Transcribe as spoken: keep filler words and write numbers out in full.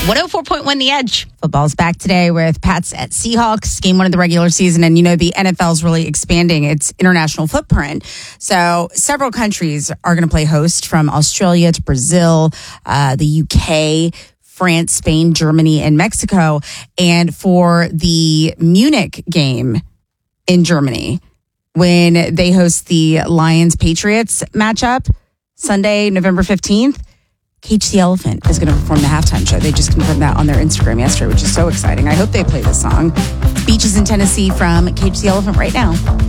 one oh four point one The Edge. Football's back today with Pats at Seahawks, game one of the regular season. And, you know, the N F L is really expanding its international footprint. So several countries are going to play host, from Australia to Brazil, uh, the U K, France, Spain, Germany, and Mexico. And for the Munich game in Germany, when they host the Lions-Patriots matchup, Sunday, November fifteenth, Cage the Elephant is going to perform the halftime show. They just confirmed that on their Instagram yesterday, which is so exciting. I hope they play this song. Beaches in Tennessee from Cage the Elephant right now.